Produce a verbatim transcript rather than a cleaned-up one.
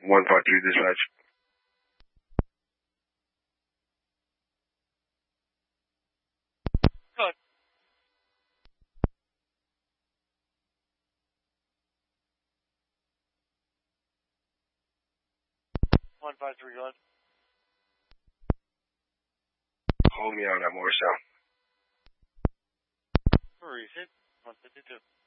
one five three dispatch. Good. one five three, go ahead. Hold me on that Morristown. Where is it? one fifty-two.